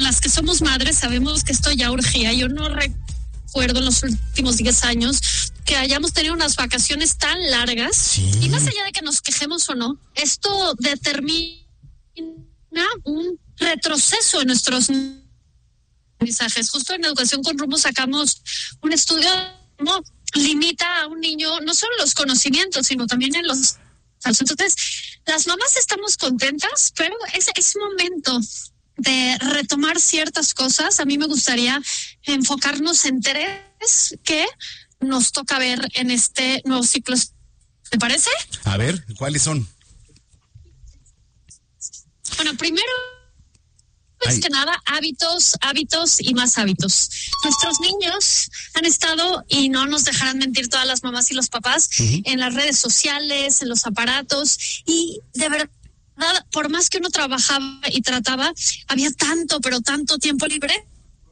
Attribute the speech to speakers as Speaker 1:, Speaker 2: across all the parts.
Speaker 1: las que somos madres sabemos que esto ya urgía. Yo no recuerdo en los últimos 10 años que hayamos tenido unas vacaciones tan largas.
Speaker 2: Sí.
Speaker 1: Y más allá de que nos quejemos o no, esto determina un retroceso en nuestros aprendizajes. Justo en Educación con Rumbo sacamos un estudio cómo limita a un niño no solo los conocimientos, sino también en los... Entonces, las mamás estamos contentas, pero es momento de retomar ciertas cosas. A mí me gustaría enfocarnos en 3 que nos toca ver en este nuevo ciclo. ¿Te parece?
Speaker 2: A ver, ¿cuáles son?
Speaker 1: Bueno, primero, que nada, hábitos y más hábitos. Nuestros niños han estado, y no nos dejarán mentir todas las mamás y los papás, en las redes sociales, en los aparatos, y de verdad, por más que uno trabajaba y trataba, había tanto, pero tanto tiempo libre,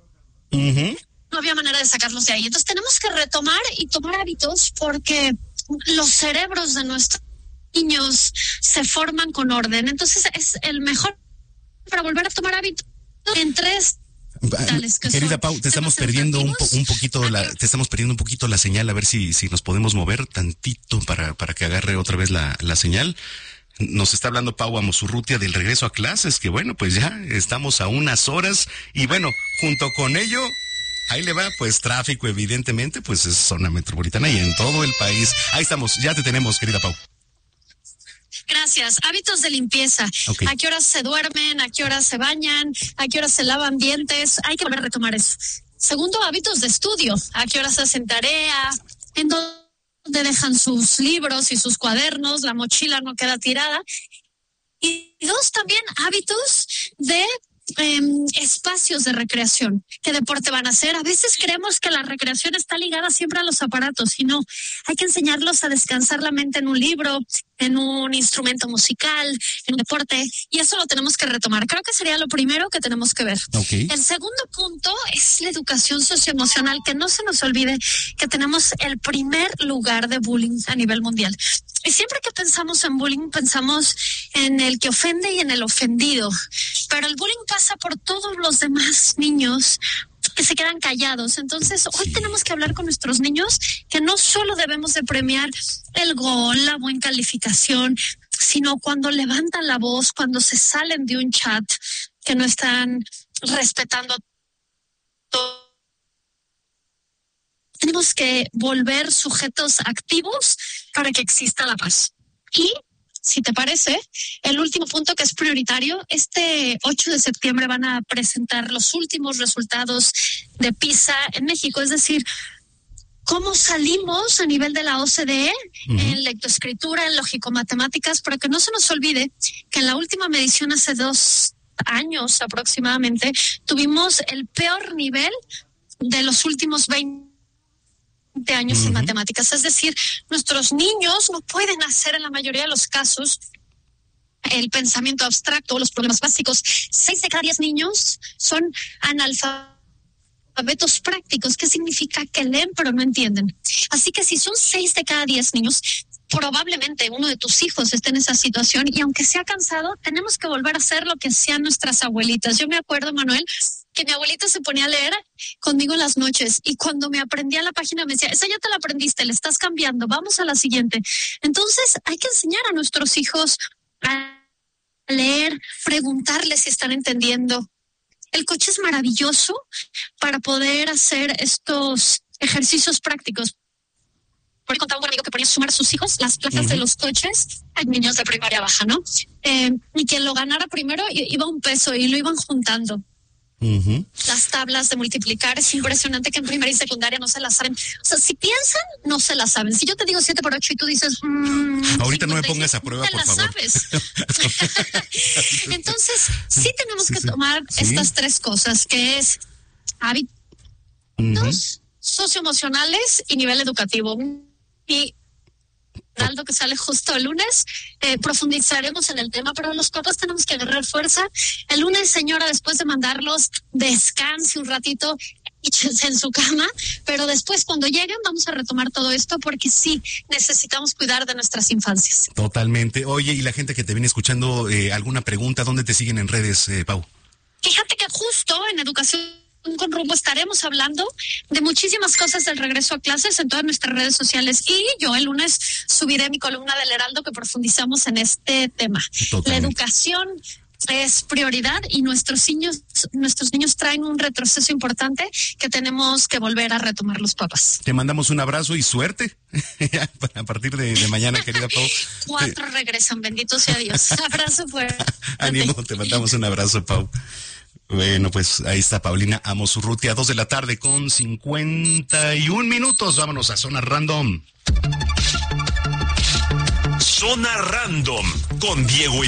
Speaker 1: no había manera de sacarlos de ahí. Entonces tenemos que retomar y tomar hábitos, porque los cerebros de nuestros niños se forman con orden. Entonces es el mejor para volver a tomar hábitos en 3 tales que
Speaker 2: querida
Speaker 1: son
Speaker 2: Pau, te estamos perdiendo un poquito la señal. A ver si nos podemos mover tantito para que agarre otra vez la señal. Nos está hablando Pau Amosurrutia del regreso a clases, que bueno, pues ya estamos a unas horas, y bueno, junto con ello, ahí le va, pues tráfico, evidentemente, pues es zona metropolitana y en todo el país. Ahí estamos, ya te tenemos, querida Pau.
Speaker 1: Gracias. Hábitos de limpieza.
Speaker 2: Okay.
Speaker 1: ¿A qué horas se duermen? ¿A qué horas se bañan? ¿A qué horas se lavan dientes? Hay que volver a retomar eso. Segundo, hábitos de estudio. ¿A qué horas hacen tarea? ¿En dónde dejan sus libros y sus cuadernos? La mochila no queda tirada. Y 2, también hábitos de espacios de recreación. ¿Qué deporte van a hacer? A veces creemos que la recreación está ligada siempre a los aparatos, y no. Hay que enseñarlos a descansar la mente en un libro, en un instrumento musical, en un deporte, y eso lo tenemos que retomar. Creo que sería lo primero que tenemos que ver.
Speaker 2: Okay.
Speaker 1: El segundo punto es la educación socioemocional, que no se nos olvide que tenemos el primer lugar de bullying a nivel mundial. Y siempre que pensamos en bullying, pensamos en el que ofende y en el ofendido. Pero el bullying pasa por todos los demás niños que se quedan callados. Entonces, hoy tenemos que hablar con nuestros niños que no solo debemos de premiar el gol, la buena calificación, sino cuando levantan la voz, cuando se salen de un chat que no están respetando todo. Tenemos que volver sujetos activos para que exista la paz. Y, si te parece, el último punto que es prioritario, este 8 de septiembre van a presentar los últimos resultados de PISA en México, es decir, cómo salimos a nivel de la OCDE en lectoescritura, en lógico-matemáticas, para que no se nos olvide que en la última medición hace 2 años aproximadamente tuvimos el peor nivel de los últimos 20 años en matemáticas. Es decir, nuestros niños no pueden hacer en la mayoría de los casos el pensamiento abstracto, los problemas básicos. 6 de cada 10 niños son analfabetos prácticos. ¿Qué significa? Que leen pero no entienden. Así que si son 6 de cada 10 niños, probablemente uno de tus hijos esté en esa situación, y aunque sea cansado, tenemos que volver a hacer lo que hacían nuestras abuelitas. Yo me acuerdo, Manuel, que mi abuelita se ponía a leer conmigo en las noches, y cuando me aprendía la página me decía, esa ya te la aprendiste, le estás cambiando, vamos a la siguiente. Entonces hay que enseñar a nuestros hijos a leer, preguntarles si están entendiendo. El coche es maravilloso para poder hacer estos ejercicios prácticos. Por contar un amigo que ponía a sumar a sus hijos las plazas de los coches, hay niños de primaria baja, ¿no? Y quien lo ganara primero iba un peso y lo iban juntando. Las tablas de multiplicar, es impresionante que en primaria y secundaria no se las saben. O sea, si piensan, no se las saben. Si yo te digo 7 por 8 y tú dices...
Speaker 2: ahorita no me pongas a prueba, por favor.
Speaker 1: Sabes. Entonces, sí tenemos que tomar estas 3 cosas, que es hábitos socioemocionales y nivel educativo. Y Aldo, que sale justo el lunes, profundizaremos en el tema, pero los papás tenemos que agarrar fuerza. El lunes, señora, después de mandarlos, descanse un ratito, échense en su cama, pero después cuando lleguen vamos a retomar todo esto, porque sí, necesitamos cuidar de nuestras infancias.
Speaker 2: Totalmente. Oye, y la gente que te viene escuchando, ¿alguna pregunta? ¿Dónde te siguen en redes, Pau?
Speaker 1: Fíjate que justo gustó. En Educación con Rumbo estaremos hablando de muchísimas cosas del regreso a clases en todas nuestras redes sociales, y yo el lunes subiré mi columna del Heraldo que profundizamos en este tema. Totalmente. La educación es prioridad y nuestros niños traen un retroceso importante que tenemos que volver a retomar los papás.
Speaker 2: Te mandamos un abrazo y suerte a partir de mañana, querida Pau.
Speaker 1: 4 regresan, bendito sea Dios. Abrazo fuerte.
Speaker 2: Ánimo, te mandamos un abrazo, Pau. Bueno, pues ahí está Paulina Amosurrutia, 2:51 PM. Vámonos a Zona Random.
Speaker 3: Zona Random con Diego y